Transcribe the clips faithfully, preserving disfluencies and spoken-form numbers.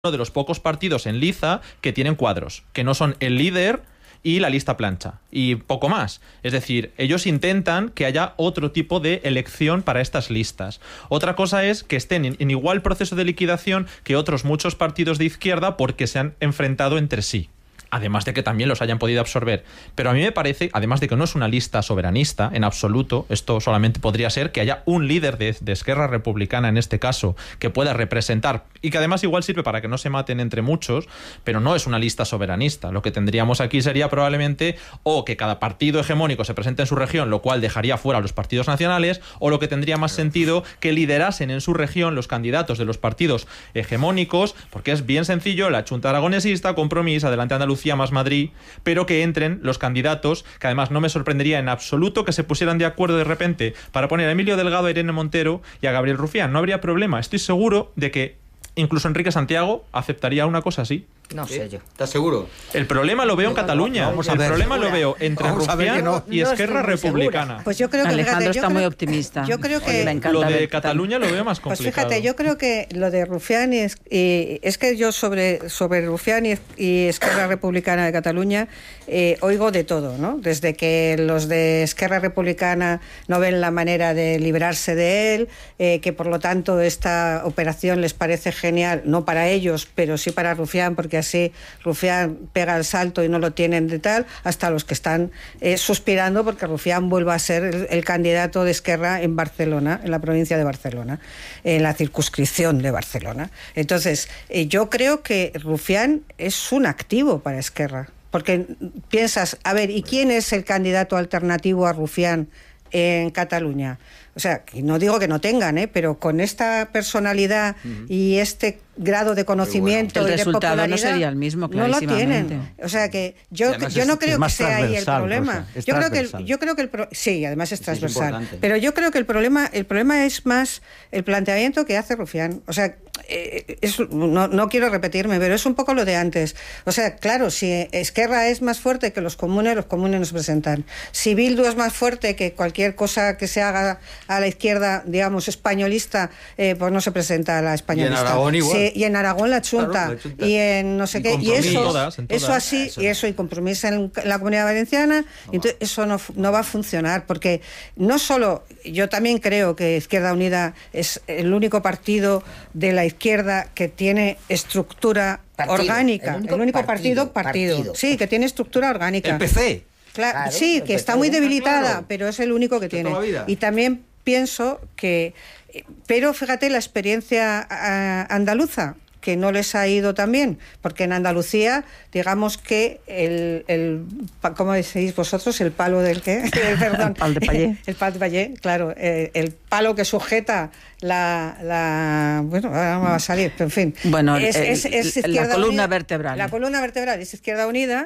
uno de los pocos partidos en liza que tienen cuadros, que no son el líder y la lista plancha, y poco más. Es decir, ellos intentan que haya otro tipo de elección para estas listas. Otra cosa es que estén en, en igual proceso de liquidación que otros muchos partidos de izquierda porque se han enfrentado entre sí. Además de que también los hayan podido absorber. Pero a mí me parece, además de que no es una lista soberanista en absoluto, esto solamente podría ser que haya un líder de, de Esquerra Republicana en este caso, que pueda representar, y que además igual sirve para que no se maten entre muchos, pero no es una lista soberanista. Lo que tendríamos aquí sería probablemente o que cada partido hegemónico se presente en su región, lo cual dejaría fuera a los partidos nacionales, o lo que tendría más sentido, que liderasen en su región los candidatos de los partidos hegemónicos, porque es bien sencillo, la Chunta Aragonesista, Compromís, Adelante Andalucía, más Madrid, pero que entren los candidatos, que además no me sorprendería en absoluto que se pusieran de acuerdo de repente para poner a Emilio Delgado, a Irene Montero y a Gabriel Rufián. No habría problema. Estoy seguro de que incluso Enrique Santiago aceptaría una cosa así. No sé yo. ¿Estás seguro? El problema lo veo en Cataluña. Vamos a el ver. problema lo veo entre Vamos a ver Rufián que no. y Esquerra Republicana. Pues yo creo que Alejandro fíjate, yo está creo, muy optimista. Yo creo que Le encanta Lo de ver Cataluña lo veo más Pues complicado. fíjate, yo creo que lo de Rufián y, es, y es que yo sobre, sobre Rufián y, y Esquerra Republicana de Cataluña eh, oigo de todo, ¿no? Desde que los de Esquerra Republicana no ven la manera de librarse de él, eh, que por lo tanto esta operación les parece genial, no para ellos, pero sí para Rufián, porque así Rufián pega el salto y no lo tienen de tal, hasta los que están eh, suspirando porque Rufián vuelva a ser el, el candidato de Esquerra en Barcelona, en la provincia de Barcelona, en la circunscripción de Barcelona. Entonces, eh, yo creo que Rufián es un activo para Esquerra, porque piensas, a ver, ¿y quién es el candidato alternativo a Rufián en Cataluña? O sea, que no digo que no tengan, ¿eh? Pero con esta personalidad uh-huh. y este grado de conocimiento bueno, y de popularidad popularidad no sería el mismo, no lo tienen. O sea que yo yo es, no creo que sea ahí el problema. Rosa, yo creo que el, yo creo que el pro, sí, además es transversal. Es pero yo creo que el problema el problema es más el planteamiento que hace Rufián. O sea, eh, es, no, no quiero repetirme, pero es un poco lo de antes. O sea, claro, si Esquerra es más fuerte que los comunes, los comunes nos presentan. Si Bildu es más fuerte que cualquier cosa que se haga a la izquierda, digamos, españolista, eh, pues no se presenta a la españolista. Y en Aragón igual. Sí, y en Aragón la Chunta, claro, la Chunta. Y en no sé y qué. Y eso, en todas, en todas. eso así, eso. Y eso, y compromiso en la Comunidad Valenciana, no y entonces eso no, no va a funcionar, porque no solo, yo también creo que Izquierda Unida es el único partido de la izquierda que tiene estructura partido, orgánica. El único, el único partido, partido, partido. Sí, que tiene estructura orgánica. El P C. Claro, claro, sí, que está muy debilitada, claro. Pero es el único que tiene. Y también pienso que, pero fíjate la experiencia uh, andaluza, que no les ha ido tan bien, porque en Andalucía, digamos que el, el ¿cómo decís vosotros? El palo del qué? Perdón. El palo de payé. El palo de payé, claro, eh, el palo que sujeta la, la bueno, ahora me va a salir, pero en fin. Bueno, es, el, es, es la columna unida, vertebral. La columna vertebral es Izquierda Unida,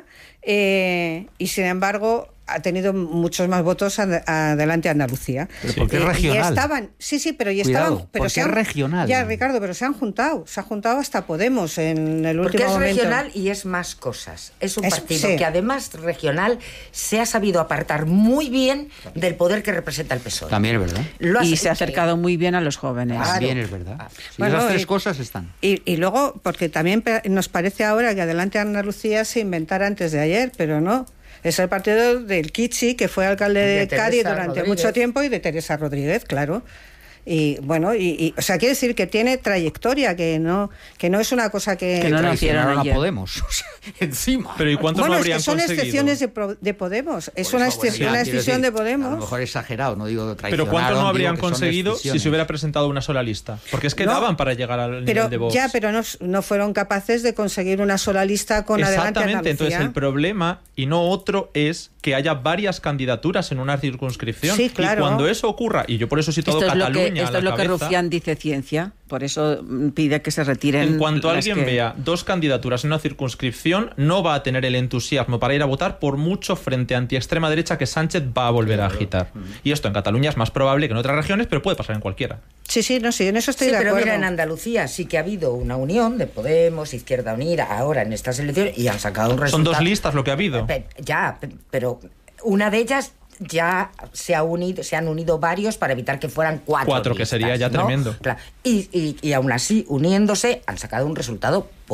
eh, y sin embargo ha tenido muchos más votos Adelante Andalucía. Pero porque es regional. Y estaban, sí, sí, pero y Cuidado, estaban, pero porque se han, es regional. Ya, Ricardo, pero se han juntado, se ha juntado hasta Podemos en el porque último momento. Porque es regional y es más cosas. Es un es, partido sí. que además regional se ha sabido apartar muy bien del poder que representa el P S O E. También es verdad. Lo y se ha acercado muy bien a los jóvenes. Claro. También es verdad. Ah. Sí, bueno, esas tres y, cosas están. Y, y luego, porque también nos parece ahora que Adelante Andalucía se inventara antes de ayer, pero no. Es el partido del Kichi, que fue alcalde de, de Cádiz durante Rodríguez. mucho tiempo, y de Teresa Rodríguez, claro. Y bueno, y, y o sea, quiere decir que tiene trayectoria, que no que no es una cosa que... Que no nacieron a Podemos, o sea, encima. Pero ¿y cuántos bueno, no habrían es que son conseguido? excepciones de, pro, de Podemos. Es Por una, eso, bueno, una ya, excepción decir, de Podemos. A lo mejor exagerado, no digo traicionaron. Pero ¿cuántos no habrían digo conseguido si se hubiera presentado una sola lista? Porque es que no, daban para llegar al pero, nivel de Vox. Ya, pero no, no fueron capaces de conseguir una sola lista con Adelante Andalucía. Exactamente, entonces el problema, y no otro, es que haya varias candidaturas en una circunscripción. Sí, claro. Y cuando eso ocurra, y yo por eso he citado esto Cataluña es lo que, esto a la es lo cabeza, que Rufián dice ciencia, por eso pide que se retiren. En cuanto alguien que... vea dos candidaturas en una circunscripción, no va a tener el entusiasmo para ir a votar por mucho frente anti-extrema derecha que Sánchez va a volver a agitar. Y esto en Cataluña es más probable que en otras regiones, pero puede pasar en cualquiera. Sí, sí, no, sí, en eso estoy sí, de pero acuerdo. Mira, en Andalucía sí que ha habido una unión de Podemos, Izquierda Unida, ahora en estas elecciones, y han sacado un resultado. Son dos listas lo que ha habido. Ya, pero una de ellas ya se, ha unido, se han unido varios para evitar que fueran cuatro. Cuatro, que listas, sería ya ¿no? tremendo. Claro. Y, y, y aún así, uniéndose, han sacado un resultado